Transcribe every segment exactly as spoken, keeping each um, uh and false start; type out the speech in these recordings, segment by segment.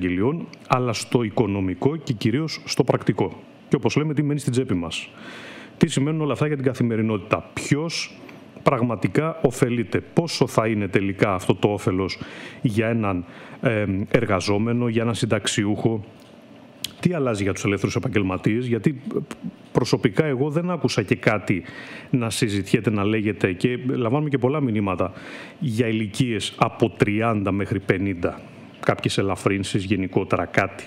εξαγγελιών, αλλά στο οικονομικό και κυρίως στο πρακτικό. Και όπως λέμε, τι μένει στην τσέπη μας. Τι σημαίνουν όλα αυτά για την καθημερινότητα. Ποιος πραγματικά ωφελείται. Πόσο θα είναι τελικά αυτό το όφελος για έναν ε, εργαζόμενο, για έναν συνταξιούχο. Τι αλλάζει για τους ελεύθερους επαγγελματίες, γιατί προσωπικά εγώ δεν άκουσα και κάτι να συζητιέται, να λέγεται, και λαμβάνουμε και πολλά μηνύματα για ηλικίες από τριάντα μέχρι πενήντα. Κάποιες ελαφρύνσεις, γενικότερα κάτι.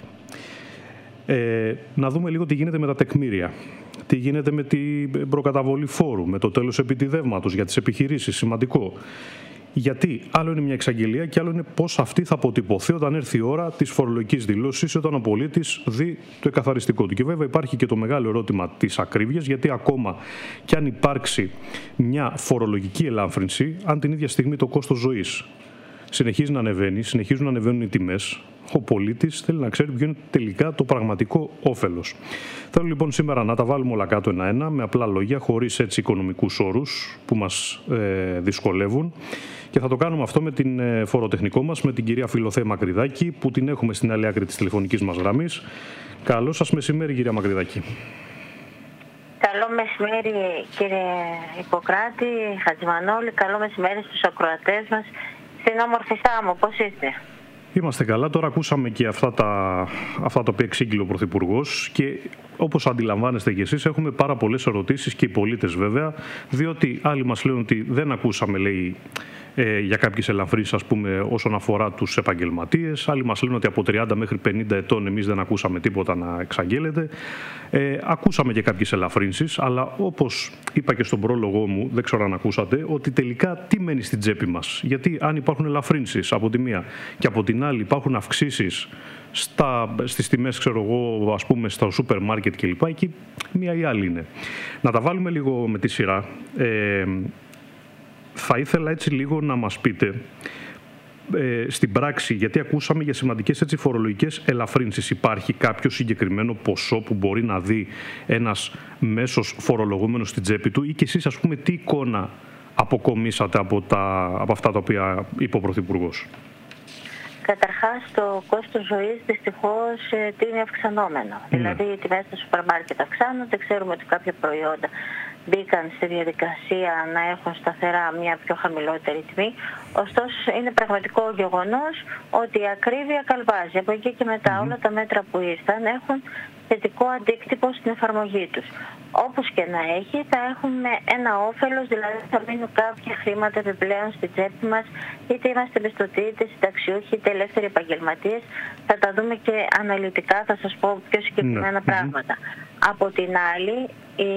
Ε, να δούμε λίγο τι γίνεται με τα τεκμήρια. Τι γίνεται με την προκαταβολή φόρου, με το τέλος επιτιδεύματος για τις επιχειρήσεις, σημαντικό. Γιατί άλλο είναι μια εξαγγελία και άλλο είναι πώς αυτή θα αποτυπωθεί όταν έρθει η ώρα της φορολογικής δηλώσης, όταν ο πολίτης δει το εκαθαριστικό του. Και βέβαια υπάρχει και το μεγάλο ερώτημα της ακρίβειας, γιατί ακόμα κι αν υπάρξει μια φορολογική ελάφρυνση, αν την ίδια στιγμή το κόστος ζωής συνεχίζει να ανεβαίνει, συνεχίζουν να ανεβαίνουν οι τιμές, ο πολίτης θέλει να ξέρει ποιο είναι τελικά το πραγματικό όφελος. Θέλω λοιπόν σήμερα να τα βάλουμε όλα κάτω ένα-ένα, με απλά λόγια, χωρίς έτσι οικονομικούς όρους που μας ε, δυσκολεύουν. Και θα το κάνουμε αυτό με την ε, φοροτεχνικό μας, με την κυρία Φιλοθέα Μακρυδάκη, που την έχουμε στην άλλη άκρη της τηλεφωνικής μας γραμμής. Καλό σας μεσημέρι, κυρία Μακρυδάκη. Καλό μεσημέρι, κύριε Ιπποκράτη, Χατζημανόλη. Καλό μεσημέρι στους ακροατές μας. Στην όμορφη Σάμο, πώς είστε? Είμαστε καλά. Τώρα ακούσαμε και αυτά τα, αυτά τα οποία εξήγηλε ο Πρωθυπουργός και όπως αντιλαμβάνεστε και εσείς έχουμε πάρα πολλές ερωτήσεις και οι πολίτες βέβαια, διότι άλλοι μας λένε ότι δεν ακούσαμε, λέει, ε, για κάποιες ελαφρύνσεις, ας πούμε, όσον αφορά τους επαγγελματίες. Άλλοι μας λένε ότι από τριάντα μέχρι πενήντα ετών εμείς δεν ακούσαμε τίποτα να εξαγγέλλεται. Ε, ακούσαμε και κάποιες ελαφρύνσεις, αλλά όπως είπα και στον πρόλογό μου, δεν ξέρω αν ακούσατε, ότι τελικά τι μένει στην τσέπη μας. Γιατί αν υπάρχουν ελαφρύνσεις από τη μία και από την άλλη υπάρχουν αυξήσεις στα, στις τιμές, ξέρω εγώ, ας πούμε, στα σούπερ μάρκετ κλπ. Εκεί μία ή άλλη είναι. Να τα βάλουμε λίγο με τη σειρά. Ε, θα ήθελα έτσι λίγο να μας πείτε ε, στην πράξη, γιατί ακούσαμε για σημαντικές έτσι φορολογικές ελαφρύνσεις. Υπάρχει κάποιο συγκεκριμένο ποσό που μπορεί να δει ένας μέσος φορολογούμενος στην τσέπη του, ή και εσείς, ας πούμε, τι εικόνα αποκομίσατε από, τα, από αυτά τα οποία είπε ο Πρωθυπουργός? Καταρχάς, το κόστος ζωής δυστυχώς είναι αυξανόμενο. Mm. Δηλαδή, οι τιμές στα σούπερ μάρκετ αυξάνονται. Ξέρουμε ότι κάποια προϊόντα μπήκαν στη διαδικασία να έχουν σταθερά μια πιο χαμηλότερη τιμή. Ωστόσο, είναι πραγματικό γεγονός ότι η ακρίβεια καλβάζει. Από εκεί και μετά, mm. όλα τα μέτρα που ήρθαν έχουν θετικό αντίκτυπο στην εφαρμογή τους. Όπως και να έχει, θα έχουμε ένα όφελος, δηλαδή θα μείνουν κάποια χρήματα επιπλέον στην τσέπη μας, είτε είμαστε μισθωτοί, είτε συνταξιούχοι, είτε ελεύθεροι επαγγελματίες. Θα τα δούμε και αναλυτικά, θα σας πω πιο συγκεκριμένα mm-hmm. πράγματα. Από την άλλη, η,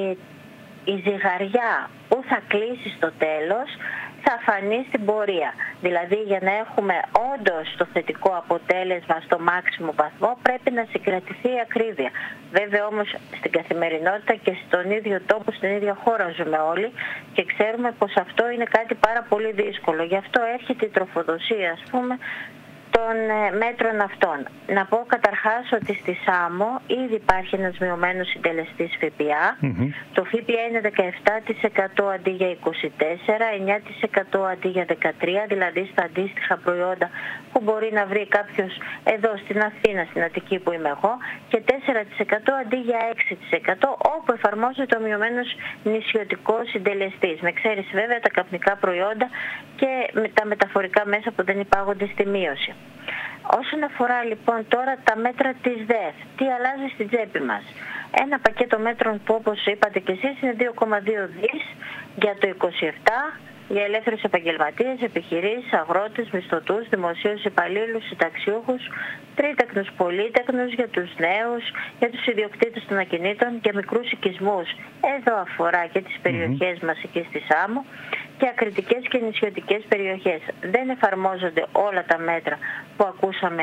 η ζυγαριά που θα κλείσει στο τέλος θα φανεί στην πορεία. Δηλαδή, για να έχουμε όντως το θετικό αποτέλεσμα στο μάξιμο βαθμό, πρέπει να συγκρατηθεί η ακρίβεια. Βέβαια όμως στην καθημερινότητα και στον ίδιο τόπο, στην ίδια χώρα ζούμε όλοι και ξέρουμε πως αυτό είναι κάτι πάρα πολύ δύσκολο. Γι' αυτό έρχεται η τροφοδοσία, ας πούμε, των μέτρων αυτών. Να πω καταρχάς ότι στη Σάμο ήδη υπάρχει ένας μειωμένος συντελεστής ΦΠΑ. Mm-hmm. Το ΦΠΑ είναι δεκαεπτά τοις εκατό αντί για είκοσι τέσσερα τοις εκατό, εννιά τοις εκατό αντί για δεκατρία τοις εκατό, δηλαδή στα αντίστοιχα προϊόντα που μπορεί να βρει κάποιος εδώ στην Αθήνα, στην Αττική που είμαι εγώ, και τέσσερα τοις εκατό αντί για έξι τοις εκατό, όπου εφαρμόζεται ο μειωμένος νησιωτικός συντελεστής. Με εξαίρεση βέβαια τα καπνικά προϊόντα και τα μεταφορικά μέσα που δεν υπάγονται στη μείωση. Όσον αφορά λοιπόν τώρα τα μέτρα της ΔΕΘ, τι αλλάζει στην τσέπη μας? Ένα πακέτο μέτρων που, όπως είπατε και εσείς, είναι δύο κόμμα δύο δις για το είκοσι επτά, για ελεύθερους επαγγελματίες, επιχειρήσεις, αγρότες, μισθωτούς, δημοσίους υπαλλήλους, συνταξιούχους, τρίτεκνους, πολύτεκνους, για τους νέους, για τους ιδιοκτήτες των ακινήτων, για μικρούς οικισμούς. Εδώ αφορά και τις περιοχές mm-hmm. μας εκεί στη Σάμο, και ακριτικές και νησιωτικές περιοχές. Δεν εφαρμόζονται όλα τα μέτρα που ακούσαμε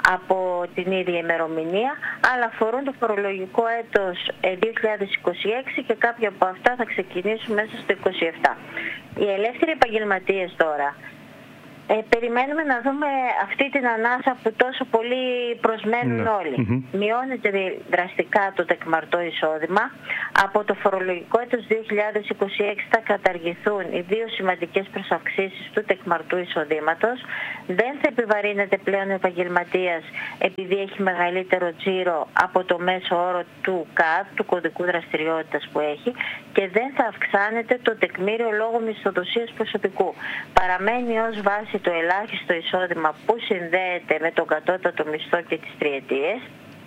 από την ίδια ημερομηνία, αλλά αφορούν το φορολογικό έτος δύο χιλιάδες είκοσι έξι και κάποια από αυτά θα ξεκινήσουν μέσα στο είκοσι επτά. Οι ελεύθεροι επαγγελματίες τώρα Ε, περιμένουμε να δούμε αυτή την ανάσα που τόσο πολύ προσμένουν ναι. όλοι. Mm-hmm. Μειώνεται δραστικά το τεκμαρτό εισόδημα. Από το φορολογικό έτος δύο χιλιάδες είκοσι έξι θα καταργηθούν οι δύο σημαντικές προσαυξήσεις του τεκμαρτού εισοδήματος. Δεν θα επιβαρύνεται πλέον ο επαγγελματίας επειδή έχει μεγαλύτερο τζίρο από το μέσο όρο του ΚΑΔ, του κωδικού δραστηριότητας που έχει, και δεν θα αυξάνεται το τεκμήριο λόγω μισθοδοσίας προσωπικού. Παραμένει ως βάση το ελάχιστο εισόδημα που συνδέεται με τον κατώτατο μισθό και τις τριετίες.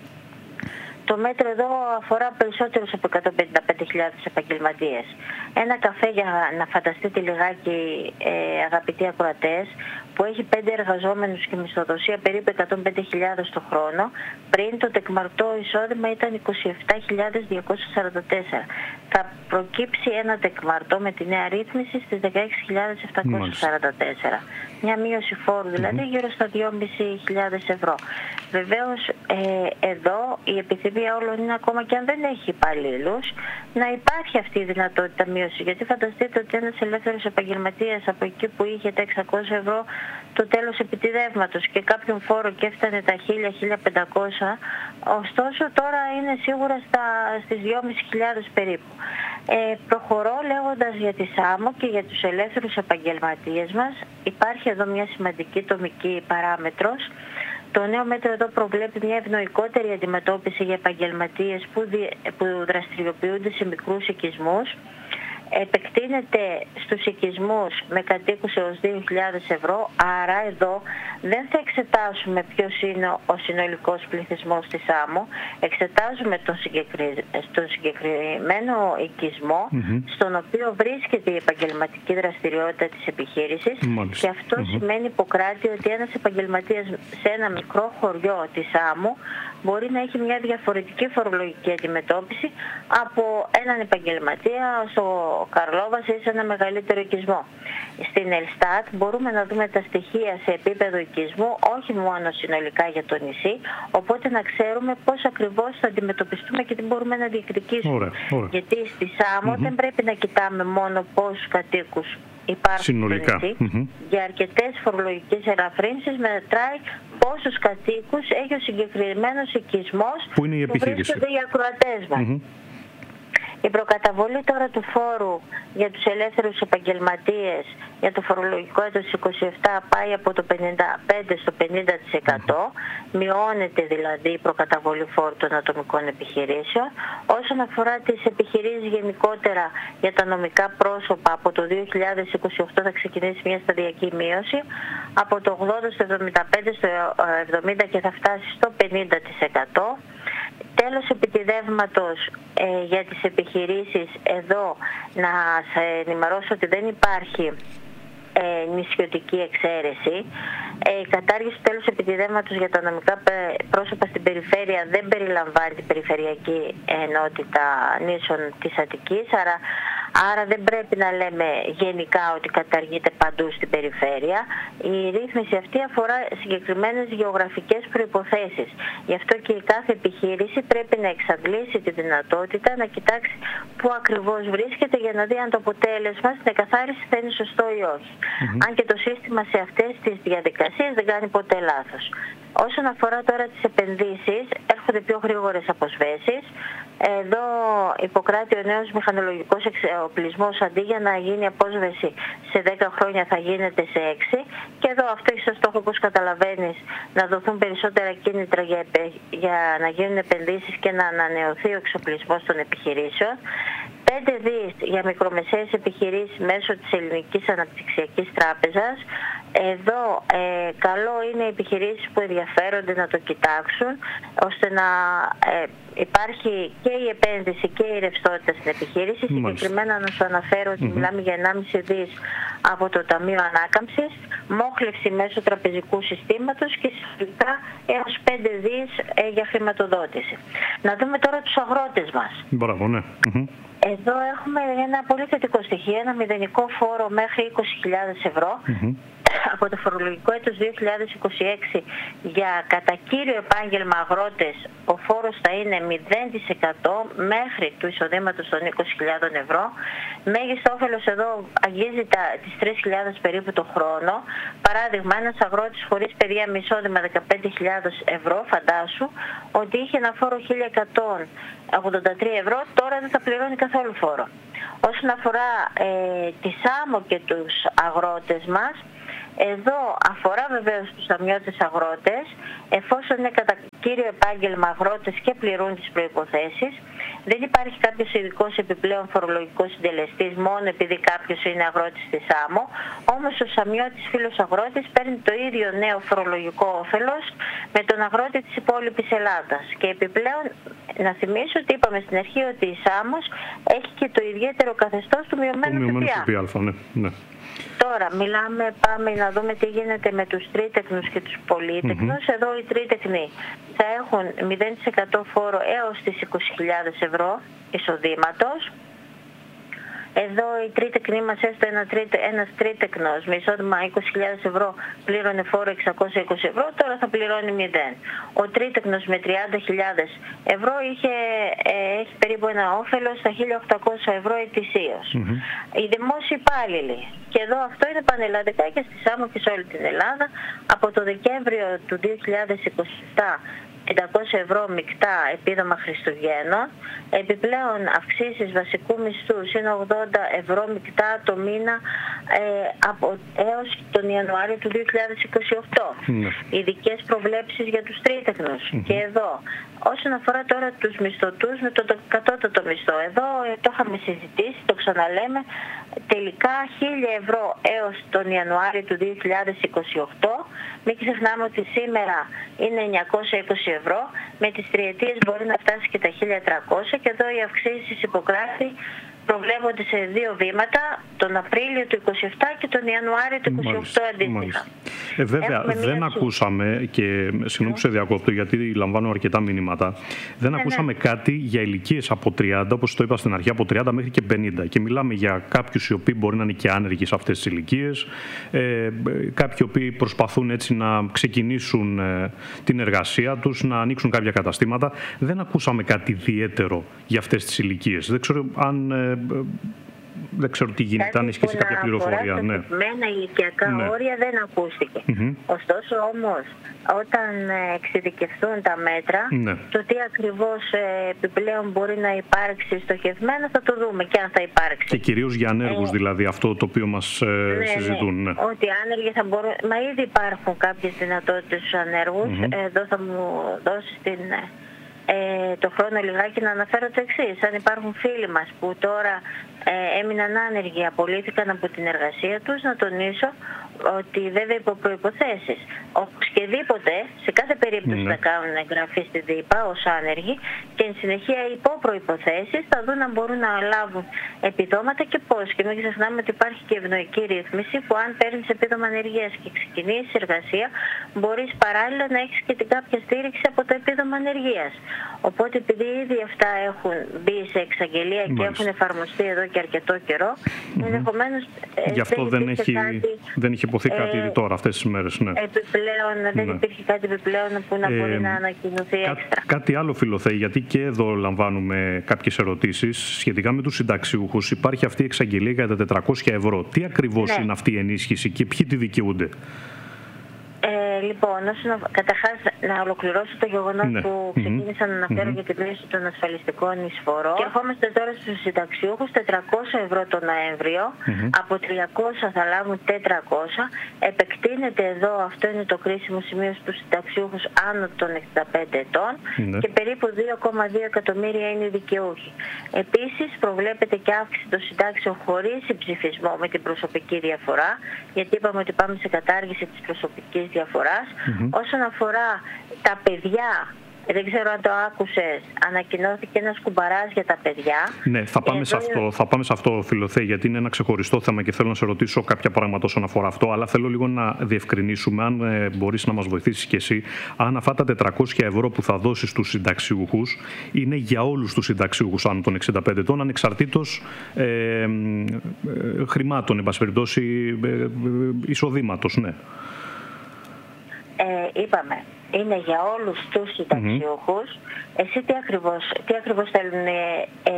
Το μέτρο εδώ αφορά περισσότερους από εκατόν πενήντα πέντε χιλιάδες επαγγελματίες. Ένα καφέ, για να φανταστείτε λιγάκι, ε, αγαπητοί ακροατές, που έχει πέντε εργαζόμενους και μισθοδοσία περίπου εκατόν πέντε χιλιάδες το χρόνο, πριν το τεκμαρτό εισόδημα ήταν είκοσι επτά χιλιάδες διακόσιες σαράντα τέσσερα. Θα προκύψει ένα τεκμαρτό με τη νέα ρύθμιση στις δεκαέξι χιλιάδες επτακόσιες σαράντα τέσσερα. Μια μείωση φόρου δηλαδή mm-hmm. γύρω στα δυόμισι χιλιάδες ευρώ. Βεβαίως ε, εδώ η επιθυμία όλων είναι, ακόμα και αν δεν έχει υπαλλήλους, να υπάρχει αυτή η δυνατότητα μείωση. Γιατί φανταστείτε ότι ένας ελεύθερος επαγγελματίας από εκεί που είχε τα εξακόσια ευρώ το τέλος επιτιδεύματος και κάποιον φόρο και έφτανε τα χίλια με χίλια πεντακόσια, ωστόσο τώρα είναι σίγουρα στα, στις δυόμισι χιλιάδες περίπου. Ε, προχωρώ λέγοντας για τη ΣΑΜΟ και για τους ελεύθερους επαγγελματίες μας. Υπάρχει εδώ μια σημαντική τομική παράμετρος. Το νέο μέτρο εδώ προβλέπει μια ευνοϊκότερη αντιμετώπιση για επαγγελματίες που, δι... που δραστηριοποιούνται σε μικρούς οικισμούς. Επεκτείνεται στους οικισμούς με κατοίκους έως δύο χιλιάδες ευρώ, άρα εδώ δεν θα εξετάσουμε ποιος είναι ο συνολικός πληθυσμός της ΣΑΜΟ, εξετάζουμε τον, συγκεκρι... τον συγκεκριμένο οικισμό mm-hmm. στον οποίο βρίσκεται η επαγγελματική δραστηριότητα της επιχείρησης. Μάλιστα. Και αυτό mm-hmm. σημαίνει υποκράτη ότι ένας επαγγελματίας σε ένα μικρό χωριό της ΣΑΜΟ μπορεί να έχει μια διαφορετική φορολογική αντιμετώπιση από έναν επαγγελματία στο Καρλόβας ή σε ένα μεγαλύτερο οικισμό. Στην Ελστάτ μπορούμε να δούμε τα στοιχεία σε επίπεδο οικισμού, όχι μόνο συνολικά για το νησί, οπότε να ξέρουμε πώς ακριβώς θα αντιμετωπιστούμε και τι μπορούμε να διεκδικήσουμε. Ωραία, ωραία. Γιατί στη ΣΑΜΟ mm-hmm. δεν πρέπει να κοιτάμε μόνο πόσους κατοίκους υπάρχουν συνολικά. Στο νησί. Mm-hmm. Για αρκετές φορολογικές ελαφρύνσεις μετράει πόσους κατοίκους έχει ο συγκεκριμένος οικισμός που, είναι η που βρίσκονται οι ακροατές μας. Mm-hmm. Η προκαταβολή τώρα του φόρου για τους ελεύθερους επαγγελματίες για το φορολογικό έτος είκοσι επτά πάει από το πενήντα πέντε στο πενήντα τοις εκατό, μειώνεται δηλαδή η προκαταβολή φόρου των ατομικών επιχειρήσεων. Όσον αφορά τις επιχειρήσεις γενικότερα για τα νομικά πρόσωπα, από το δύο χιλιάδες είκοσι οκτώ θα ξεκινήσει μια σταδιακή μείωση, από το ογδόντα στο εβδομήντα πέντε στο εβδομήντα και θα φτάσει στο πενήντα τοις εκατό. Τέλος επιτιδεύματος ε, για τις επιχειρήσεις, εδώ να σας ενημερώσω ότι δεν υπάρχει ε, νησιωτική εξαίρεση. Ε, η κατάργηση του τέλους επιτιδεύματος για τα νομικά πρόσωπα στην περιφέρεια δεν περιλαμβάνει την περιφερειακή ενότητα νήσων της Αττικής, άρα Άρα δεν πρέπει να λέμε γενικά ότι καταργείται παντού στην περιφέρεια. Η ρύθμιση αυτή αφορά συγκεκριμένες γεωγραφικές προϋποθέσεις. Γι' αυτό και η κάθε επιχείρηση πρέπει να εξαντλήσει τη δυνατότητα να κοιτάξει πού ακριβώς βρίσκεται για να δει αν το αποτέλεσμα στην εκαθάριση θα είναι σωστό ή όχι. Mm-hmm. Αν και το σύστημα σε αυτές τις διαδικασίες δεν κάνει ποτέ λάθος. Όσον αφορά τώρα τις επενδύσεις, έρχονται πιο γρήγορες αποσβέσεις. Εδώ υποκράτει ο νέος μηχανολογικός εξοπλισμός, αντί για να γίνει απόσβεση σε δέκα χρόνια θα γίνεται σε έξι. Και εδώ αυτό έχει στο στόχο, όπως καταλαβαίνεις, να δοθούν περισσότερα κίνητρα για, για να γίνουν επενδύσεις και να ανανεωθεί ο εξοπλισμός των επιχειρήσεων. πέντε δις για μικρομεσαίες επιχειρήσεις μέσω της Ελληνικής Αναπτυξιακής Τράπεζας. Εδώ ε, καλό είναι οι επιχειρήσεις που ενδιαφέρονται να το κοιτάξουν, ώστε να ε, υπάρχει και η επένδυση και η ρευστότητα στην επιχείρηση. Μάλιστα. Συγκεκριμένα να σου αναφέρω ότι mm-hmm. μιλάμε για ενάμιση δις από το Ταμείο Ανάκαμψης, μόχλευση μέσω τραπεζικού συστήματος και συνολικά έως πέντε δις ε, για χρηματοδότηση. Να δούμε τώρα τους αγρότες μας. Μπράβο, ναι. Mm-hmm. Εδώ έχουμε ένα πολύ θετικό στοιχείο, ένα μηδενικό φόρο μέχρι είκοσι χιλιάδες ευρώ. Mm-hmm. από το φορολογικό έτος δύο χιλιάδες είκοσι έξι για κατά κύριο επάγγελμα αγρότες ο φόρος θα είναι μηδέν τοις εκατό μέχρι του εισοδήματος των είκοσι χιλιάδες ευρώ. Μέγιστο όφελος εδώ αγγίζει τα, τις τρεις χιλιάδες περίπου το χρόνο. Παράδειγμα, ένας αγρότης χωρίς παιδιά με εισόδημα δεκαπέντε χιλιάδες ευρώ, φαντάσου ότι είχε ένα φόρο χίλια εκατόν ογδόντα τρία ευρώ, τώρα δεν θα πληρώνει καθόλου φόρο. Όσον αφορά ε, τη ΣΑΜΟ και τους αγρότες μας, εδώ αφορά βεβαίως τους αμοιώτες αγρότες, εφόσον είναι κατά κύριο επάγγελμα αγρότες και πληρούν τις προϋποθέσεις. Δεν υπάρχει κάποιος ειδικός επιπλέον φορολογικός συντελεστής μόνο επειδή κάποιος είναι αγρότης της ΣΑΜΟ, όμως ο αμοιώτης φίλος αγρότης παίρνει το ίδιο νέο φορολογικό όφελος με τον αγρότη της υπόλοιπης Ελλάδας. Και επιπλέον να θυμίσω ότι είπαμε στην αρχή ότι η ΣΑΜΟς έχει και το ιδιαίτερο καθεστώς του μειωμένου ΦΠΑ. Ναι, ναι. Τώρα μιλάμε, πάμε να δούμε τι γίνεται με τους τρίτεκνους και τους πολύτεκνους. Mm-hmm. Εδώ οι τρίτεκνοι θα έχουν μηδέν τοις εκατό φόρο έως τις είκοσι χιλιάδες ευρώ εισοδήματος. Εδώ οι τρίτεκνοι μας, έστω ένα τρίτε, ένας τρίτεκνος με εισόδημα είκοσι χιλιάδες ευρώ πλήρωνε φόρο εξακόσια είκοσι ευρώ, τώρα θα πληρώνει μηδέν. Ο τρίτεκνος με τριάντα χιλιάδες ευρώ είχε, ε, έχει περίπου ένα όφελος στα χίλια οκτακόσια ευρώ ετησίως. Mm-hmm. Οι δημόσιοι υπάλληλοι, και εδώ αυτό είναι πανελλαδικά και στη ΣΑΜΟ και σε όλη την Ελλάδα, από το Δεκέμβριο του δύο χιλιάδες είκοσι επτά πεντακόσια ευρώ μεικτά επίδομα Χριστουγέννων, επιπλέον αυξήσεις βασικού μισθού είναι ογδόντα ευρώ μεικτά το μήνα ε, από, έως τον Ιανουάριο του δύο χιλιάδες είκοσι οκτώ. Mm. Ειδικές προβλέψεις για τους τρίτεκνους. Mm-hmm. Και εδώ, όσον αφορά τώρα τους μισθωτούς με το, το κατώτατο μισθό, εδώ ε, το είχαμε συζητήσει, το ξαναλέμε, τελικά χίλια ευρώ έως τον Ιανουάριο του δύο χιλιάδες είκοσι οκτώ. Μην ξεχνάμε ότι σήμερα είναι εννιακόσια είκοσι ευρώ, με τις τριετίες μπορεί να φτάσει και τα χίλια τριακόσια και εδώ οι αυξήσεις υπογράφει προβλέπονται σε δύο βήματα, τον Απρίλιο του είκοσι επτά και τον Ιανουάριο του είκοσι οκτώ αντίστοιχα. Ε, βέβαια, Έχουμε δεν μία... ακούσαμε, και συγγνώμη που σε διακόπτω γιατί λαμβάνω αρκετά μηνύματα, δεν ναι, ακούσαμε ναι. κάτι για ηλικίες από τριάντα, όπως το είπα στην αρχή, από τριάντα μέχρι και πενήντα. Και μιλάμε για κάποιους οι οποίοι μπορεί να είναι και άνεργοι σε αυτές τις ηλικίες, ε, κάποιοι οι οποίοι προσπαθούν έτσι να ξεκινήσουν ε, την εργασία τους, να ανοίξουν κάποια καταστήματα. Δεν ακούσαμε κάτι ιδιαίτερο για αυτές τις ηλικίες. Δεν ξέρω αν... Ε, Δεν ξέρω τι γίνεται, κάτι αν έχει και κάποια πληροφορία. Ναι. Μένα ηλικιακά ναι. όρια δεν ακούστηκε. Mm-hmm. Ωστόσο όμως, όταν εξειδικευθούν τα μέτρα, ναι. το τι ακριβώς επιπλέον μπορεί να υπάρξει στοχευμένα θα το δούμε και αν θα υπάρξει. Και κυρίως για ανέργους ε... δηλαδή, αυτό το οποίο μας ναι, συζητούν. Ναι. Ναι. Ότι άνεργοι θα μπορούν... Μα ήδη υπάρχουν κάποιες δυνατότητες στους ανέργους. Mm-hmm. Εδώ θα μου δώσεις την... Ε, το χρόνο λιγάκι να αναφέρω το εξής. Αν υπάρχουν φίλοι μας που τώρα ε, έμειναν άνεργοι, απολύθηκαν από την εργασία τους, να τονίσω ότι βέβαια υπό προϋποθέσεις. Οπωσδήποτε, σε κάθε περίπτωση ναι. θα κάνουν εγγραφή στη ΔΥΠΑ ως άνεργοι και εν συνεχεία υπό προϋποθέσεις θα δουν αν μπορούν να λάβουν επιδόματα και πώς. Και μην ξεχνάμε ότι υπάρχει και ευνοϊκή ρύθμιση που αν παίρνεις επίδομα ανεργίας και ξεκινήσεις εργασία, μπορείς παράλληλα να έχεις και την κάποια στήριξη από το επίδομα ανεργίας. Οπότε επειδή ήδη αυτά έχουν μπει σε εξαγγελία και έχουν εφαρμοστεί εδώ και αρκετό καιρό, mm-hmm. ενδεχομένως γι' αυτό δεν, δεν έχει, κάτι, δεν έχει υποθεί ε, κάτι τώρα αυτές τις μέρες. Ναι. Επιπλέον, δεν ναι. υπήρχε κάτι επιπλέον που να ε, μπορεί να ανακοινωθεί κά, έξτρα. Κάτι άλλο, Φιλοθέη, γιατί και εδώ λαμβάνουμε κάποιες ερωτήσεις σχετικά με τους συνταξιούχους. Υπάρχει αυτή η εξαγγελία για τα τετρακόσια ευρώ. Τι ακριβώς ναι. είναι αυτή η ενίσχυση και ποιοι τη δικαιούνται? Ε, λοιπόν, όσον, καταρχάς να ολοκληρώσω το γεγονός ναι. που ξεκίνησα mm-hmm. να αναφέρω mm-hmm. για την πλήση των ασφαλιστικών εισφορών. Και ερχόμαστε τώρα στους συνταξιούχους, τετρακόσια ευρώ το Νοέμβριο, mm-hmm. από τριακόσια θα λάβουν τετρακόσια. Επεκτείνεται εδώ, αυτό είναι το κρίσιμο σημείο, στους συνταξιούχους άνω των εξήντα πέντε ετών mm-hmm. και περίπου δύο κόμμα δύο εκατομμύρια είναι οι δικαιούχοι. Επίσης, προβλέπεται και αύξηση των συντάξεων χωρίς συμψηφισμό με την προσωπική διαφορά, γιατί είπαμε ότι πάμε σε κατάργηση της προσωπικής διαφοράς. Mm-hmm. Όσον αφορά τα παιδιά δεν ξέρω αν το άκουσες, ανακοινώθηκε ένας κουμπαράς για τα παιδιά. Ναι, θα πάμε, σε αυτό, θα πάμε σε αυτό, Φιλοθέ, γιατί είναι ένα ξεχωριστό θέμα και θέλω να σε ρωτήσω κάποια πράγματα όσον αφορά αυτό, αλλά θέλω λίγο να διευκρινίσουμε, αν ε, μπορείς να μας βοηθήσεις και εσύ, αν αυτά τα τετρακόσια ευρώ που θα δώσεις στους συνταξιούχους είναι για όλους τους συνταξιούχους άνω των εξήντα πέντε ετών, ανεξαρτήτως ε, ε, χρημάτων, εν πάση περιπτώσει, ε, ε, εισοδήματος, ναι. Ε, είπαμε, είναι για όλους τους συνταξιούχους. Mm-hmm. Εσύ τι ακριβώς, τι ακριβώς θέλουν ε, ε,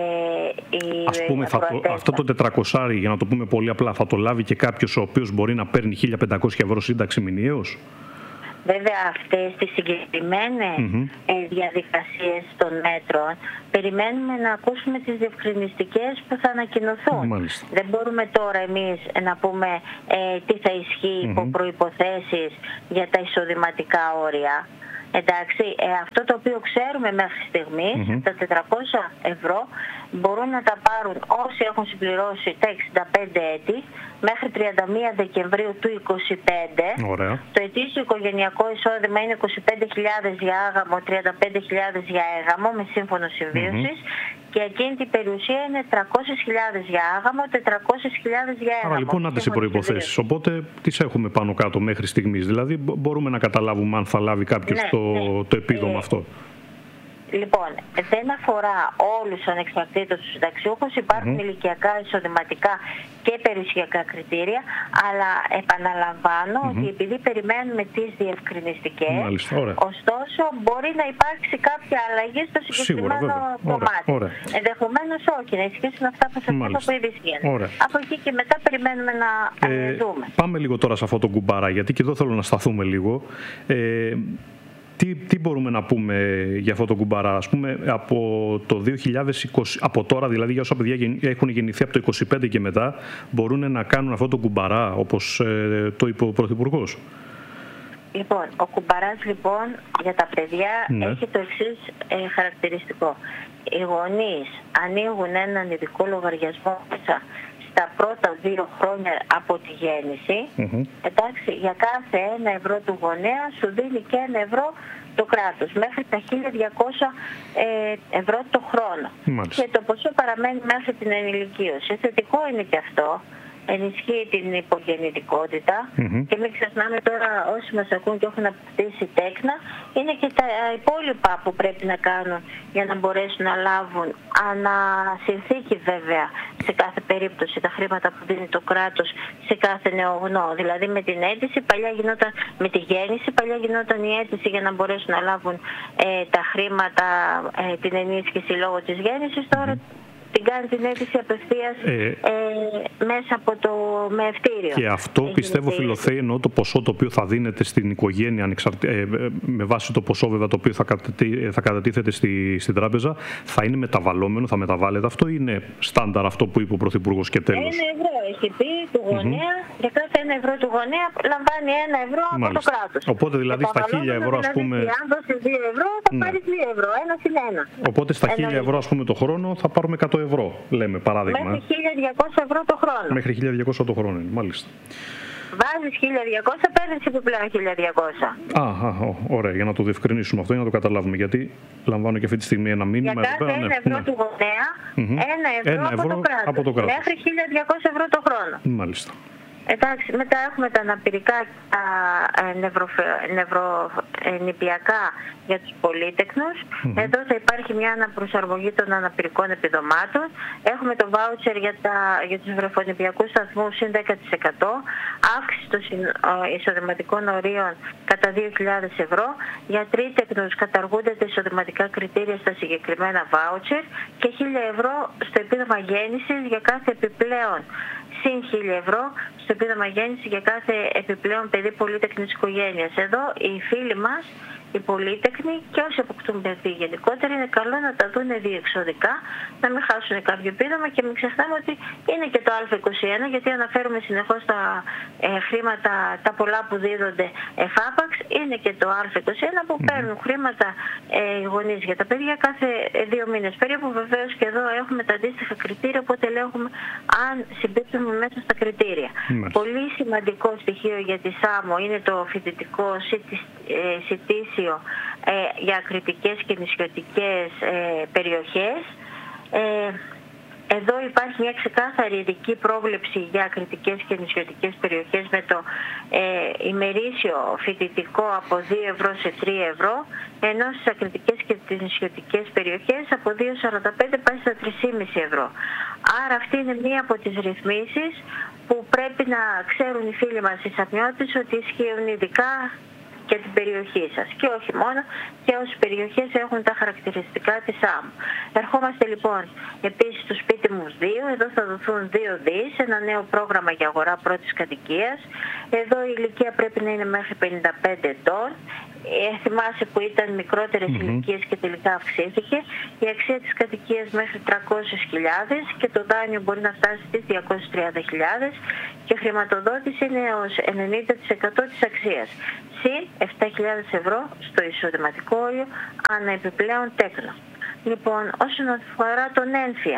οι Ας πούμε, θα το, αυτό το τετρακόσια, για να το πούμε πολύ απλά, θα το λάβει και κάποιος ο οποίος μπορεί να παίρνει χίλια πεντακόσια ευρώ σύνταξη μηνιαίως? Βέβαια, αυτές τις συγκεκριμένες mm-hmm. ε, διαδικασίες των μέτρων περιμένουμε να ακούσουμε τις διευκρινιστικές που θα ανακοινωθούν. Μάλιστα. Δεν μπορούμε τώρα εμείς να πούμε ε, τι θα ισχύει mm-hmm. υπό προϋποθέσεις για τα εισοδηματικά όρια. Εντάξει, ε, αυτό το οποίο ξέρουμε μέχρι στιγμής, mm-hmm. τα τετρακόσια ευρώ μπορούν να τα πάρουν όσοι έχουν συμπληρώσει τα εξήντα πέντε έτη μέχρι τριάντα μία Δεκεμβρίου του είκοσι πέντε. Ωραία. Το ετήσιο οικογενειακό εισόδημα είναι είκοσι πέντε χιλιάδες για άγαμο, τριάντα πέντε χιλιάδες για έγαμο με σύμφωνο συμβίωσης. Mm-hmm. Και εκείνη την περιουσία είναι τριακόσιες χιλιάδες για άγαμο, τετρακόσιες χιλιάδες για έγαμο. Άρα λοιπόν άντες οι προϋποθέσεις. Οπότε τις έχουμε πάνω κάτω μέχρι στιγμής. Δηλαδή μπορούμε να καταλάβουμε αν θα λάβει κάποιος ναι, το, ναι. το επίδομα ε, αυτό. Λοιπόν, δεν αφορά όλους τους ανεξαρτήτως τους συνταξιούχους, υπάρχουν mm-hmm. ηλικιακά, εισοδηματικά και περιουσιακά κριτήρια, αλλά επαναλαμβάνω mm-hmm. ότι επειδή περιμένουμε τις διευκρινιστικές, Μάλιστα, ωστόσο μπορεί να υπάρξει κάποια αλλαγή στο συγκεκριμένο κομμάτι. Ενδεχομένως όχι, να ισχύσουν αυτά που σας είπα που ήδη ισχύουν. Από εκεί και μετά περιμένουμε να ε, δούμε. Πάμε λίγο τώρα σε αυτό το κουμπάρα, γιατί και εδώ θέλω να σταθούμε λίγο. Ε, Τι, τι μπορούμε να πούμε για αυτό το κουμπαρά, ας πούμε, από το δύο χιλιάδες είκοσι, από τώρα δηλαδή, για όσα παιδιά έχουν γεννηθεί από το είκοσι πέντε και μετά, μπορούν να κάνουν αυτό το κουμπαρά, όπως ε, το είπε ο Πρωθυπουργός? Λοιπόν, ο κουμπαράς λοιπόν για τα παιδιά ναι. έχει το εξής ε, χαρακτηριστικό. Οι γονείς ανοίγουν έναν ειδικό λογαριασμό μέσα τα πρώτα δύο χρόνια από τη γέννηση, mm-hmm. εντάξει, για κάθε ένα ευρώ του γονέα σου δίνει και ένα ευρώ το κράτος, μέχρι τα χίλια διακόσια ε, ευρώ το χρόνο. Mm-hmm. Και το ποσό παραμένει μέχρι την ενηλικίωση. Θετικό είναι και αυτό. Ενισχύει την υπογεννητικότητα mm-hmm. και μην ξεχνάμε τώρα όσοι μας ακούν και έχουν αποκτήσει τέκνα, είναι και τα υπόλοιπα που πρέπει να κάνουν για να μπορέσουν να λάβουν ανασυνθήκη βέβαια σε κάθε περίπτωση τα χρήματα που δίνει το κράτος σε κάθε νεογνώ. Δηλαδή με την αίτηση, παλιά γινόταν με τη γέννηση, παλιά γινόταν η αίτηση για να μπορέσουν να λάβουν ε, τα χρήματα, ε, την ενίσχυση λόγω της γέννησης, τώρα την κάνει την αίτηση απευθείας ε, ε, μέσα από το μεευτήριο. Και αυτό Έχει πιστεύω, Φιλοθέ, εννοώ το ποσό το οποίο θα δίνεται στην οικογένεια, ανεξαρτη... ε, με βάση το ποσό βέβαια το οποίο θα, κατατί... θα κατατίθεται στη... στην τράπεζα, θα είναι μεταβαλλόμενο, θα μεταβάλλεται. Αυτό είναι στάνταρ αυτό που είπε ο Πρωθυπουργός και τέλος? Ένα ευρώ έχει πει του γονέα, mm-hmm. για κάθε ένα ευρώ του γονέα λαμβάνει ένα ευρώ Μάλιστα. από το κράτος. Οπότε δηλαδή στα χίλια ευρώ, ας πούμε. Δηλαδή, αν δώσεις δύο ευρώ θα ναι. πάρεις δύο ευρώ, ένα συν ένα. Οπότε στα χίλια ευρώ, ας πούμε, το χρόνο θα πάρουμε εκατό ευρώ, λέμε παράδειγμα. Μέχρι χίλια διακόσια ευρώ το χρόνο. Μέχρι χίλια διακόσια το χρόνο, μάλιστα. Βάζεις χίλια διακόσια, παίρνεις επιπλέον χίλια διακόσια. Α, α, ωραία, για να το διευκρινίσουμε αυτό, για να το καταλάβουμε. Γιατί λαμβάνω και αυτή τη στιγμή ένα μήνυμα. Για κάθε ένα ευρώ του γονέα, ένα ευρώ από το κράτος. Μέχρι χίλια διακόσια ευρώ το χρόνο. Μάλιστα. Εντάξει, μετά έχουμε τα αναπηρικά, τα νευρονηπιακά για τους πολύτεκνους. Mm-hmm. Εδώ θα υπάρχει μια αναπροσαρμογή των αναπηρικών επιδομάτων. Έχουμε το βάουτσερ για, τα, για τους βρεφονηπιακούς σταθμούς συν δέκα τοις εκατό, αύξηση των εισοδηματικών ορίων κατά δύο χιλιάδες ευρώ. Για τρίτεκνους καταργούνται τα εισοδηματικά κριτήρια στα συγκεκριμένα βάουτσερ και χίλια ευρώ στο επίδομα γέννησης για κάθε επιπλέον συν χίλια ευρώ στο επίδομα γέννηση για κάθε επιπλέον παιδί πολύτεκνης οικογένειας. Εδώ οι φίλοι μας, οι πολύτεκνοι και όσοι αποκτούν παιδί γενικότερα, είναι καλό να τα δουν διεξοδικά, να μην χάσουν κάποιο επίδομα και μην ξεχνάμε ότι είναι και το Α είκοσι ένα, γιατί αναφέρουμε συνεχώς τα ε, χρήματα, τα πολλά που δίδονται εφάπαξ, είναι και το Α είκοσι ένα που παίρνουν χρήματα ε, οι γονείς για τα παιδιά κάθε δύο μήνες περίπου. Βεβαίως και εδώ έχουμε τα αντίστοιχα κριτήρια, οπότε ελέγχουμε αν συμπίπτουμε μέσα στα κριτήρια. Mm. Πολύ σημαντικό στοιχείο για τη ΣΑΜΟ είναι το φοιτητικό σιτήσιο πλαίσιο ε, για ακριτικές και νησιωτικές ε, περιοχές. Ε, Εδώ υπάρχει μια ξεκάθαρη ειδική πρόβλεψη για ακριτικές και νησιωτικές περιοχές με το ε, ημερήσιο φοιτητικό από δύο ευρώ σε τρία ευρώ, ενώ στις ακριτικές και τις νησιωτικές περιοχές από δύο ευρώ σαράντα πέντε πάει στα τρία κόμμα πέντε ευρώ. Άρα αυτή είναι μία από τις ρυθμίσεις που πρέπει να ξέρουν οι φίλοι μας οι σαμιώτες ότι ισχύουν ειδικά και την περιοχή σας και όχι μόνο, και όσες περιοχές έχουν τα χαρακτηριστικά της άμμου. Ερχόμαστε λοιπόν επίσης στο σπίτι μου δύο, εδώ θα δοθούν δύο δις, ένα νέο πρόγραμμα για αγορά πρώτης κατοικίας. Εδώ η ηλικία πρέπει να είναι μέχρι πενήντα πέντε ετών. Ε, θυμάσαι που ήταν μικρότερες mm-hmm. ηλικίες και τελικά αυξήθηκε. Η αξία της κατοικίας μέχρι τριακόσιες χιλιάδες και το δάνειο μπορεί να φτάσει στις διακόσιες τριάντα χιλιάδες και χρηματοδότηση είναι έως ενενήντα τοις εκατό της αξίας. Συν επτά χιλιάδες ευρώ στο εισοδηματικό όριο ανά επιπλέον τέκνο. Λοιπόν, όσον αφορά τον ένφια,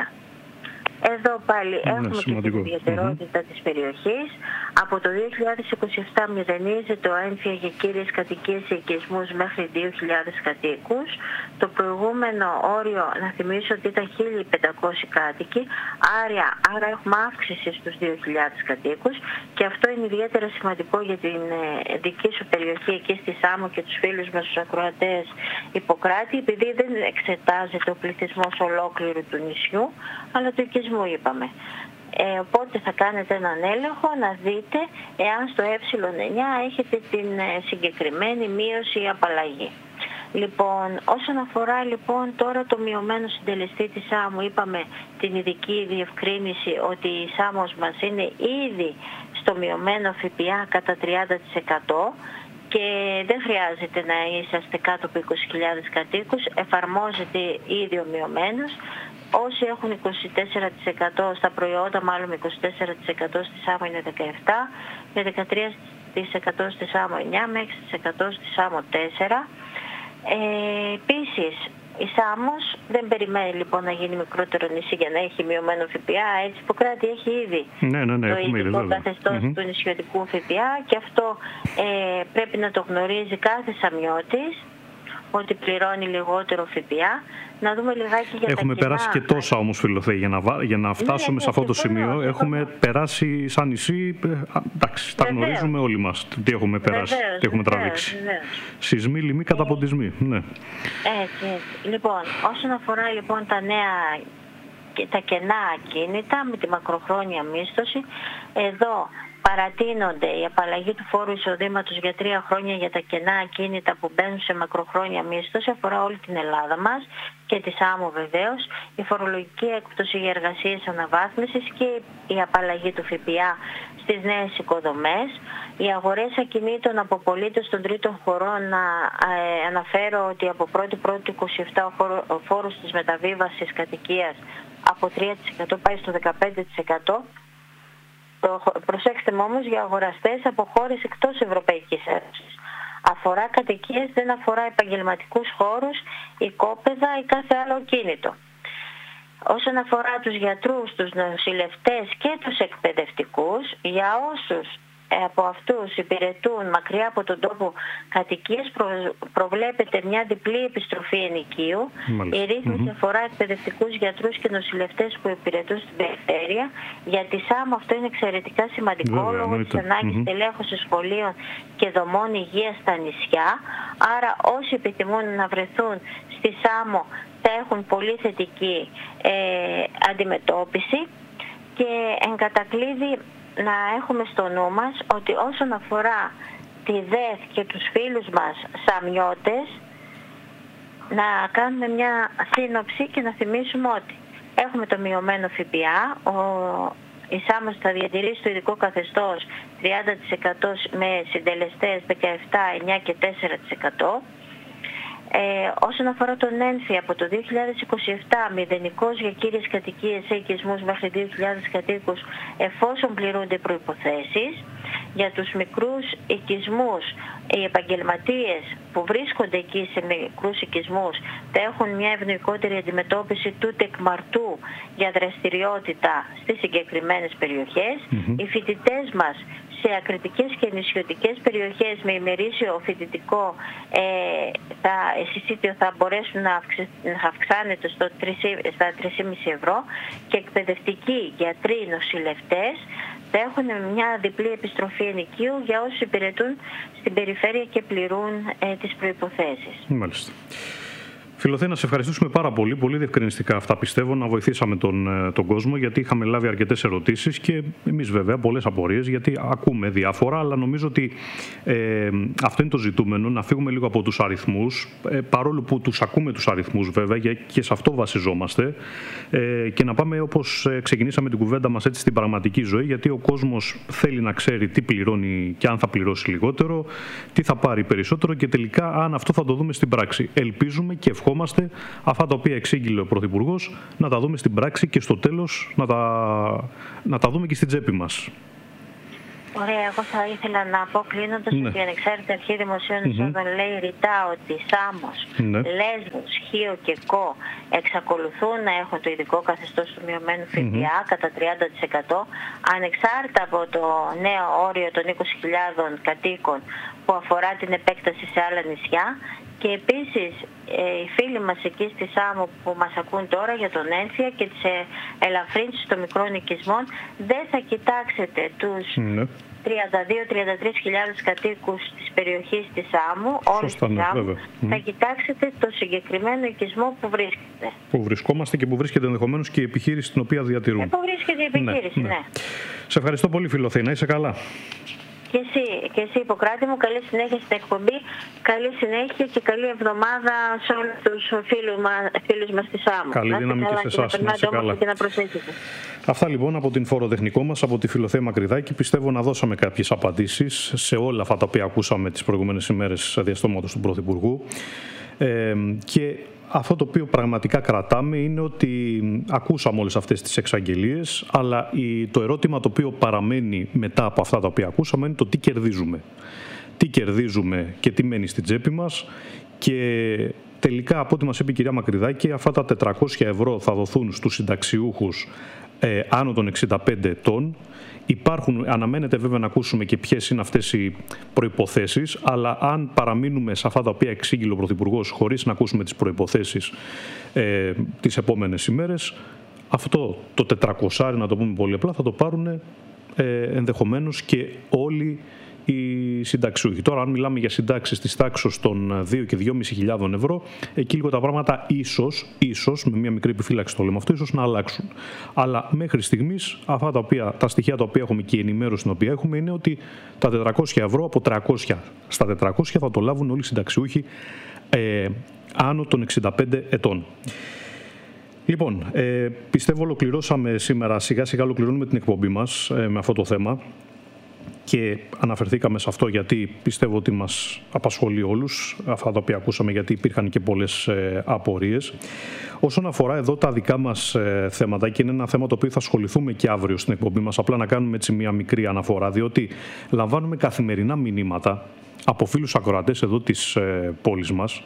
εδώ πάλι είναι έχουμε σημαντικό. Και την ιδιαιτερότητα mm-hmm. της περιοχής. Από το δύο χιλιάδες είκοσι επτά μηδενίζεται ο ένφια για κύριες κατοικίες σε οικισμούς μέχρι δύο χιλιάδες κατοίκους. Το προηγούμενο όριο, να θυμίσω ότι ήταν χίλια πεντακόσιοι κάτοικοι, άρα, άρα έχουμε αύξηση στους δύο χιλιάδες κατοίκους και αυτό είναι ιδιαίτερα σημαντικό για την ε, δική σου περιοχή εκεί στη Σάμο και τους φίλους μας τους ακροατές Ιπποκράτη, επειδή δεν εξετάζεται ο πληθυσμός ολόκληρου του νησιού, αλλά του οικισμού είπαμε. Ε, οπότε θα κάνετε έναν έλεγχο να δείτε εάν στο ε εννιά έχετε την ε, συγκεκριμένη μείωση ή απαλλαγή. Λοιπόν, όσον αφορά λοιπόν τώρα το μειωμένο συντελεστή της Σάμου, είπαμε την ειδική διευκρίνηση ότι η Σάμος μας είναι ήδη στο μειωμένο ΦΠΑ κατά τριάντα τοις εκατό και δεν χρειάζεται να είσαστε κάτω από είκοσι χιλιάδες κατοίκους, εφαρμόζεται ήδη ο μειωμένος. Όσοι έχουν είκοσι τέσσερα τοις εκατό στα προϊόντα, μάλλον με είκοσι τέσσερα τοις εκατό στη Σάμο είναι δεκαεπτά τοις εκατό, με δεκατρία τοις εκατό στη Σάμο εννιά τοις εκατό, με έξι τοις εκατό στη Σάμο τέσσερα τοις εκατό. Ε, επίσης, η Σάμος δεν περιμένει λοιπόν να γίνει μικρότερο νησί για να έχει μειωμένο ΦΠΑ. Έτσι, Ιπποκράτη έχει ήδη ναι, ναι, ναι, το ειδικό καθεστώς mm-hmm. του νησιωτικού ΦΠΑ και αυτό ε, πρέπει να το γνωρίζει κάθε σαμιώτης, ότι πληρώνει λιγότερο ΦΠΑ. Να δούμε λιγάκι για έχουμε τα περάσει κοινά. Και τόσα όμως, Φιλοθέ, για να, για να φτάσουμε ναι, σε αυτό το σημείο. Φωνώ, έχουμε φωνώ. περάσει σαν νησί, εντάξει, τα γνωρίζουμε όλοι μας τι έχουμε περάσει, βεβαίως, τι έχουμε βεβαίως, τραβήξει. Βεβαίως. Σεισμοί, λοιμοί, καταποντισμοί. Ναι. Έτσι, έτσι. Λοιπόν, όσον αφορά λοιπόν τα νέα, τα κενά ακίνητα με τη μακροχρόνια μίσθωση, εδώ παρατείνονται η απαλλαγή του φόρου εισοδήματος για τρία χρόνια για τα κενά ακίνητα που μπαίνουν σε μακροχρόνια μίσθωση, αφορά όλη την Ελλάδα μας και τη Σάμο βεβαίως, η φορολογική έκπτωση για εργασίες αναβάθμισης και η απαλλαγή του ΦΠΑ στις νέες οικοδομές, οι αγορές ακινήτων από πολίτες των τρίτων χωρών. Να ε, αναφέρω ότι από πρώτη πρώτη είκοσι επτά ο φόρος της μεταβίβασης κατοικίας από τρία τοις εκατό πάει στο δεκαπέντε τοις εκατό. Προσέξτε μου όμως, για αγοραστές από χώρες εκτός Ευρωπαϊκής Ένωσης. Αφορά κατοικίες, δεν αφορά επαγγελματικούς χώρους, οικόπεδα ή κάθε άλλο κίνητο. Όσον αφορά τους γιατρούς, τους νοσηλευτές και τους εκπαιδευτικούς, για όσους από αυτούς υπηρετούν μακριά από τον τόπο κατοικίας, προ, προβλέπεται μια διπλή επιστροφή ενοικίου. Μάλιστα. Η ρύθμιση mm-hmm. αφορά εκπαιδευτικούς γιατρούς και νοσηλευτές που υπηρετούν στην περιφέρεια. Για τη Σάμο αυτό είναι εξαιρετικά σημαντικό, Βέβαια, λόγω της ανάγκης mm-hmm. τελέχωσης σχολείων και δομών υγείας στα νησιά. Άρα όσοι επιθυμούν να βρεθούν στη Σάμο θα έχουν πολύ θετική ε, αντιμετώπιση. Και εν κατακλείδη να έχουμε στο νου μας ότι όσον αφορά τη ΔΕΘ και τους φίλους μας σαμιώτες, να κάνουμε μια σύνοψη και να θυμίσουμε ότι έχουμε το μειωμένο ΦΠΑ, ο, η Σάμος θα διατηρήσει το ειδικό καθεστώς τριάντα τοις εκατό με συντελεστές δεκαεπτά, εννιά και τέσσερα τοις εκατό. Ε, όσον αφορά τον ένφια, από το δύο χιλιάδες είκοσι επτά μηδενικός για κύριες κατοικίες σε οικισμούς μέχρι δύο χιλιάδες κατοίκους εφόσον πληρούνται οι προϋποθέσεις. Για τους μικρούς οικισμούς, οι επαγγελματίες που βρίσκονται εκεί σε μικρούς οικισμούς θα έχουν μια ευνοϊκότερη αντιμετώπιση του τεκμαρτού για δραστηριότητα στις συγκεκριμένες περιοχές. Mm-hmm. Οι φοιτητές μας σε ακριτικές και νησιωτικές περιοχές με ημερήσιο φοιτητικό ε, τα εισιτήριο θα μπορέσουν να, αυξη, να αυξάνεται στο τρία, στα τρία κόμμα πέντε ευρώ και εκπαιδευτικοί, γιατροί, νοσηλευτές θα έχουν μια διπλή επιστροφή ενοικίου για όσους υπηρετούν στην περιφέρεια και πληρούν ε, τις προϋποθέσεις. Μάλιστα. Φιλοθέα, να σε ευχαριστήσουμε πάρα πολύ. Πολύ διευκρινιστικά αυτά πιστεύω. Να βοηθήσαμε τον, τον κόσμο, γιατί είχαμε λάβει αρκετές ερωτήσεις και εμείς βέβαια πολλές απορίες, γιατί ακούμε διάφορα, αλλά νομίζω ότι ε, αυτό είναι το ζητούμενο, να φύγουμε λίγο από τους αριθμούς, ε, παρόλο που τους ακούμε τους αριθμούς βέβαια και σε αυτό βασιζόμαστε, ε, και να πάμε όπως ξεκινήσαμε την κουβέντα μας έτσι στην πραγματική ζωή, γιατί ο κόσμος θέλει να ξέρει τι πληρώνει και αν θα πληρώσει λιγότερο, τι θα πάρει περισσότερο και τελικά αν αυτό θα το δούμε στην πράξη. Ελπίζουμε και ευχόμαστε αυτά τα οποία εξήγηλε ο Πρωθυπουργός να τα δούμε στην πράξη και στο τέλος να τα, να τα δούμε και στην τσέπη μας. Ωραία, εγώ θα ήθελα να πω κλείνοντας ναι. ότι η Ανεξάρτητη Αρχή Δημοσίων Εισόδων mm-hmm. λέει ρητά ότι Σάμος, ναι. Λέσβος, Χίο και Κο εξακολουθούν να έχουν το ειδικό καθεστώς του μειωμένου ΦΠΑ mm-hmm. κατά τριάντα τοις εκατό, ανεξάρτητα από το νέο όριο των είκοσι χιλιάδων κατοίκων που αφορά την επέκταση σε άλλα νησιά. Και επίσης ε, οι φίλοι μας εκεί στη Σάμο που μας ακούν τώρα για τον ένφια και τις ε, ελαφρύνσεις των μικρών οικισμών, δεν θα κοιτάξετε τους ναι. τριάντα δύο με τριάντα τρεις χιλιάδες κατοίκους της περιοχής της Σάμου, όλης της Σάμου, θα κοιτάξετε το συγκεκριμένο οικισμό που βρίσκεται. Που βρισκόμαστε και που βρίσκεται ενδεχομένως και η επιχείρηση την οποία διατηρούν. Ε, που βρίσκεται η επιχείρηση, ναι. ναι. ναι. Σε ευχαριστώ πολύ, Φιλοθέα. Να είσαι καλά. Και εσύ, και εσύ Ιπποκράτη μου, καλή συνέχεια στην εκπομπή, καλή συνέχεια και καλή εβδομάδα σε όλους τους φίλους μας, φίλους μας στη Σάμο. Καλή να δύναμη και σε εσάς, να είστε καλά. Και να προσέχετε. Αυτά λοιπόν από την φοροτεχνικό μας, από τη Φιλοθέα Μακρυδάκη. Πιστεύω να δώσαμε κάποιες απαντήσεις σε όλα αυτά τα οποία ακούσαμε τις προηγούμενες ημέρες διαστόματος του Πρωθυπουργού. Ε, και αυτό το οποίο πραγματικά κρατάμε είναι ότι ακούσαμε όλες αυτές τις εξαγγελίες, αλλά το ερώτημα το οποίο παραμένει μετά από αυτά τα οποία ακούσαμε είναι το τι κερδίζουμε. Τι κερδίζουμε και τι μένει στην τσέπη μας, και τελικά από ό,τι μας είπε η κυρία Μακρυδάκη, αυτά τα τετρακόσια ευρώ θα δοθούν στους συνταξιούχους ε, άνω των εξήντα πέντε ετών. Υπάρχουν, αναμένεται βέβαια να ακούσουμε και ποιες είναι αυτές οι προϋποθέσεις, αλλά αν παραμείνουμε σε αυτά τα οποία εξήγηλε ο Πρωθυπουργός χωρίς να ακούσουμε τις προϋποθέσεις ε, τις επόμενες ημέρες, αυτό το τετρακόσια, να το πούμε πολύ απλά, θα το πάρουν ε, ενδεχομένως και όλοι οι συνταξιούχοι. Τώρα, αν μιλάμε για συντάξεις της τάξης των δύο και δυόμισι χιλιάδων ευρώ, εκεί λίγο τα πράγματα ίσως, ίσως, με μια μικρή επιφύλαξη το λέμε αυτό, ίσως να αλλάξουν. Αλλά μέχρι στιγμής, αυτά τα, οποία, τα στοιχεία τα οποία έχουμε και η ενημέρωση την οποία έχουμε είναι ότι τα τετρακόσια ευρώ από τριακόσια στα τετρακόσια θα το λάβουν όλοι οι συνταξιούχοι ε, άνω των εξήντα πέντε ετών. Λοιπόν, ε, πιστεύω ολοκληρώσαμε σήμερα, σιγά σιγά ολοκληρώνουμε την εκπομπή μας ε, με αυτό το θέμα. Και αναφερθήκαμε σε αυτό γιατί πιστεύω ότι μας απασχολεί όλους, αυτά τα οποία ακούσαμε, γιατί υπήρχαν και πολλές ε, απορίες. Όσον αφορά εδώ τα δικά μας ε, θέματα, και είναι ένα θέμα το οποίο θα ασχοληθούμε και αύριο στην εκπομπή μας, απλά να κάνουμε έτσι μια μικρή αναφορά, διότι λαμβάνουμε καθημερινά μηνύματα από φίλους ακροατές εδώ της ε, πόλης μας,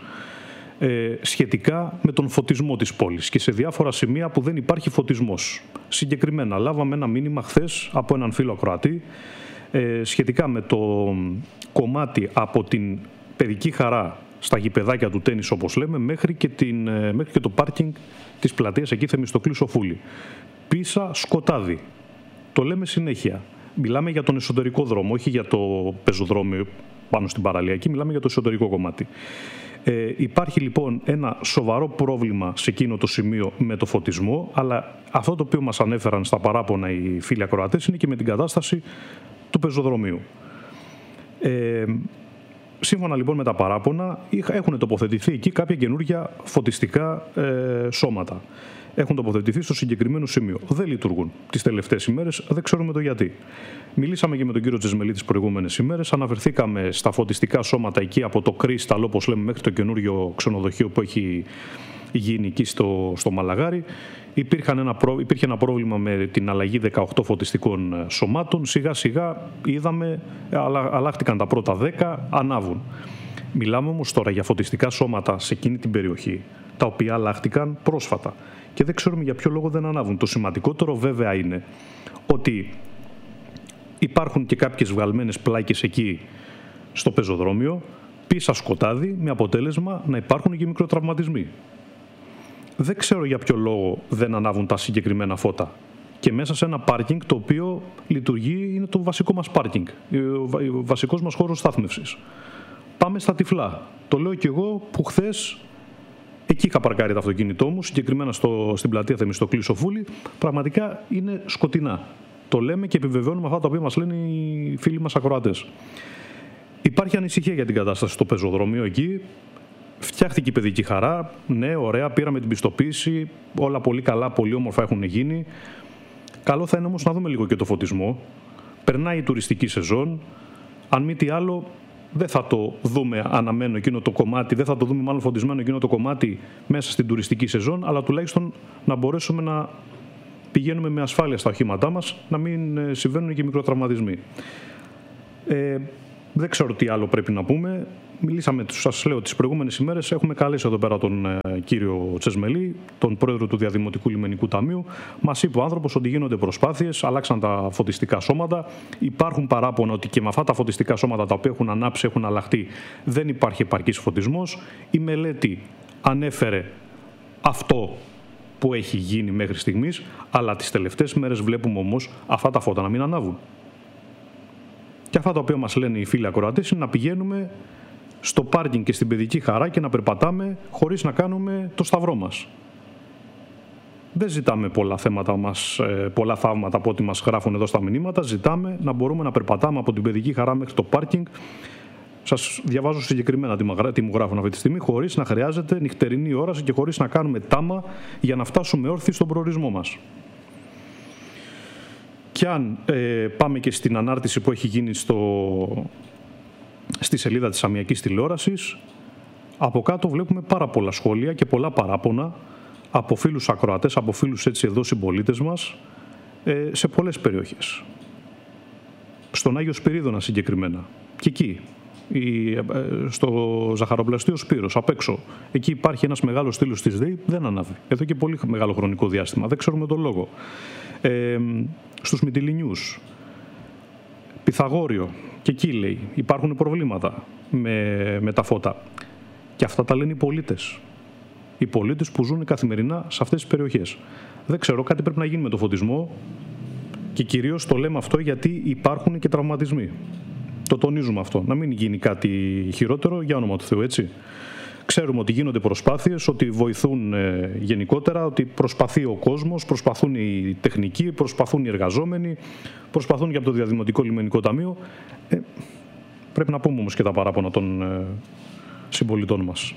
ε, σχετικά με τον φωτισμό της πόλης και σε διάφορα σημεία που δεν υπάρχει φωτισμός. Συγκεκριμένα, λάβαμε ένα μήνυμα χθες από έναν φίλο ακροατή, Ε, σχετικά με το κομμάτι από την παιδική χαρά στα γηπεδάκια του τένις, όπως λέμε, μέχρι και, την, μέχρι και το πάρκινγκ της πλατείας εκεί Θεμιστοκλή Σοφούλη. Πίσα Σκοτάδι. Το λέμε συνέχεια. Μιλάμε για τον εσωτερικό δρόμο, όχι για το πεζοδρόμιο πάνω στην παραλιακή, μιλάμε για το εσωτερικό κομμάτι. Ε, υπάρχει λοιπόν ένα σοβαρό πρόβλημα σε εκείνο το σημείο με το φωτισμό, αλλά αυτό το οποίο μας ανέφεραν στα παράπονα οι φίλοι ακροατές είναι και με την κατάσταση του πεζοδρομίου. Ε, σύμφωνα λοιπόν με τα παράπονα, έχουν τοποθετηθεί εκεί κάποια καινούργια φωτιστικά ε, σώματα. Έχουν τοποθετηθεί στο συγκεκριμένο σημείο. Δεν λειτουργούν τις τελευταίες ημέρες, δεν ξέρουμε το γιατί. Μιλήσαμε και με τον κύριο Τζεσμελή τις προηγούμενες ημέρες, αναφερθήκαμε στα φωτιστικά σώματα εκεί από το Κρίσταλ, όπως λέμε, μέχρι το καινούριο ξενοδοχείο που έχει γίνει εκεί στο, στο Μαλαγάρι. Υπήρχε ένα, υπήρχε ένα πρόβλημα με την αλλαγή δεκαοκτώ φωτιστικών σωμάτων. Σιγά σιγά είδαμε, αλλα, αλλάχτηκαν τα πρώτα δέκα, ανάβουν. Μιλάμε όμως τώρα για φωτιστικά σώματα σε εκείνη την περιοχή, τα οποία αλλάχτηκαν πρόσφατα. Και δεν ξέρουμε για ποιο λόγο δεν ανάβουν. Το σημαντικότερο βέβαια είναι ότι υπάρχουν και κάποιες βγαλμένες πλάκες εκεί στο πεζοδρόμιο, πίσα σκοτάδι, με αποτέλεσμα να υπάρχουν και μικροτραυματισμοί. Δεν ξέρω για ποιο λόγο δεν ανάβουν τα συγκεκριμένα φώτα. Και μέσα σε ένα πάρκινγκ το οποίο λειτουργεί, είναι το βασικό μας πάρκινγκ, ο βασικός μας χώρος στάθμευσης. Πάμε στα τυφλά. Το λέω κι εγώ που χθες εκεί είχα παρκάρει το αυτοκίνητό μου, συγκεκριμένα στο, στην πλατεία Θεμιστοκλή Σοφούλη. Πραγματικά είναι σκοτεινά. Το λέμε και επιβεβαιώνουμε αυτά τα οποία μας λένε οι φίλοι μας ακροατές. Υπάρχει ανησυχία για την κατάσταση στο πεζοδρόμιο εκεί. Φτιάχτηκε η παιδική χαρά. Ναι, ωραία, πήραμε την πιστοποίηση. Όλα πολύ καλά, πολύ όμορφα έχουν γίνει. Καλό θα είναι όμως να δούμε λίγο και το φωτισμό. Περνάει η τουριστική σεζόν. Αν μη τι άλλο, δεν θα το δούμε αναμένο εκείνο το κομμάτι, δεν θα το δούμε μάλλον φωτισμένο εκείνο το κομμάτι μέσα στην τουριστική σεζόν, αλλά τουλάχιστον να μπορέσουμε να πηγαίνουμε με ασφάλεια στα οχήματά μας, να μην συμβαίνουν και μικροτραυματισμοί. Ε, δεν ξέρω τι άλλο πρέπει να πούμε. Μιλήσαμε, σας λέω, τις προηγούμενες ημέρες. Έχουμε καλέσει εδώ πέρα τον ε, κύριο Τσεσμελή, τον πρόεδρο του Διαδημοτικού Λιμενικού Ταμείου. Μας είπε ο άνθρωπος ότι γίνονται προσπάθειες, αλλάξαν τα φωτιστικά σώματα. Υπάρχουν παράπονα ότι και με αυτά τα φωτιστικά σώματα τα οποία έχουν ανάψει, έχουν αλλάχτεί, δεν υπάρχει επαρκής φωτισμός. Η μελέτη ανέφερε αυτό που έχει γίνει μέχρι στιγμής, αλλά τις τελευταίες μέρες βλέπουμε όμως αυτά τα φώτα να μην ανάβουν. Και αυτά τα οποία μας λένε οι φίλοι ακροατές είναι να πηγαίνουμε στο πάρκινγκ και στην παιδική χαρά και να περπατάμε χωρίς να κάνουμε το σταυρό μας. Δεν ζητάμε πολλά θέματα μας, πολλά θαύματα από ό,τι μας γράφουν εδώ στα μηνύματα. Ζητάμε να μπορούμε να περπατάμε από την παιδική χαρά μέχρι το πάρκινγκ. Σας διαβάζω συγκεκριμένα τι μου γράφουν αυτή τη στιγμή, χωρίς να χρειάζεται νυχτερινή όραση και χωρίς να κάνουμε τάμα για να φτάσουμε όρθιοι στον προορισμό μας. Και αν ε, πάμε και στην ανάρτηση που έχει γίνει στο, στη σελίδα της Αμιακής Τηλεόρασης, από κάτω βλέπουμε πάρα πολλά σχόλια και πολλά παράπονα από φίλους ακροατές, από φίλους έτσι εδώ συμπολίτες μας, ε, σε πολλές περιοχές. Στον Άγιο Σπυρίδωνα συγκεκριμένα. Και εκεί, η, ε, στο Ζαχαροπλαστείο Σπύρος, απ' έξω, εκεί υπάρχει ένας μεγάλος στήλος της ΔΕΗ, δεν ανάβει. Εδώ και πολύ μεγάλο χρονικό διάστημα, δεν ξέρουμε τον λόγο. Ε, στους Μυτιληνιούς, Πυθαγόριο, και εκεί λέει υπάρχουν προβλήματα με, με τα φώτα. Και αυτά τα λένε οι πολίτες. Οι πολίτες που ζουν καθημερινά σε αυτές τις περιοχές. Δεν ξέρω, κάτι πρέπει να γίνει με το φωτισμό και κυρίως το λέμε αυτό γιατί υπάρχουν και τραυματισμοί. Το τονίζουμε αυτό. Να μην γίνει κάτι χειρότερο, για όνομα του Θεού, έτσι. Ξέρουμε ότι γίνονται προσπάθειες, ότι βοηθούν ε, γενικότερα, ότι προσπαθεί ο κόσμος, προσπαθούν οι τεχνικοί, προσπαθούν οι εργαζόμενοι, προσπαθούν και από το Διαδημοτικό Λιμενικό Ταμείο. Ε, πρέπει να πούμε όμως και τα παράπονα των ε, συμπολιτών μας.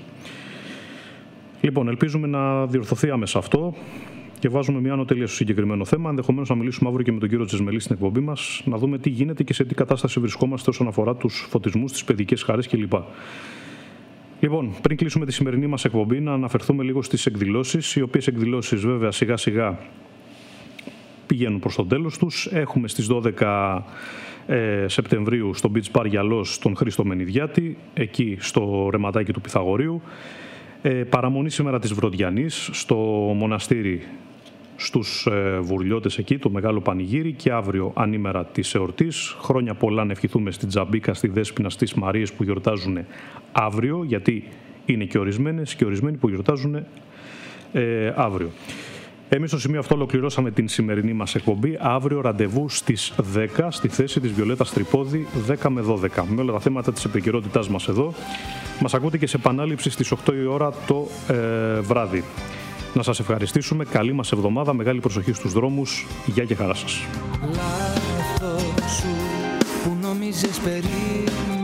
Λοιπόν, ελπίζουμε να διορθωθεί άμεσα αυτό και βάζουμε μια ανωτελεία στο συγκεκριμένο θέμα. Ενδεχομένως να μιλήσουμε αύριο και με τον κύριο Τσεσμελή στην εκπομπή μας, να δούμε τι γίνεται και σε τι κατάσταση βρισκόμαστε όσον αφορά τους φωτισμούς, τις παιδικές χαρές κλπ. Λοιπόν, πριν κλείσουμε τη σημερινή μας εκπομπή, να αναφερθούμε λίγο στις εκδηλώσεις, οι οποίες εκδηλώσεις βέβαια σιγά σιγά πηγαίνουν προς το τέλος τους. Έχουμε στις δώδεκα ε, Σεπτεμβρίου στο Beach Bar Γυαλός τον Χρήστο Μενιδιάτη, εκεί στο ρεματάκι του Πυθαγορείου. Ε, παραμονή σήμερα της Βρωδιανής στο μοναστήρι στους ε, Βουρλιώτες εκεί, το μεγάλο πανηγύρι, και αύριο ανήμερα της εορτής. Χρόνια πολλά να ευχηθούμε στην Τζαμπίκα, στη Δέσποινα, στις Μαρίες που γιορτάζουν αύριο, γιατί είναι και ορισμένες και ορισμένοι που γιορτάζουν ε, αύριο. Εμείς στο σημείο αυτό ολοκληρώσαμε την σημερινή μας εκπομπή. Αύριο ραντεβού στις δέκα στη θέση της Βιολέτας Τρυπόδη, δέκα με δώδεκα, με όλα τα θέματα της επικαιρότητάς μας εδώ. Μας ακούτε και σε επανάληψη στις οκτώ η ώρα το ε, βράδυ. Να σας ευχαριστήσουμε. Καλή μας εβδομάδα. Μεγάλη προσοχή στους δρόμους. Γεια και χαρά σας. Λάθος σου που νόμιζες περί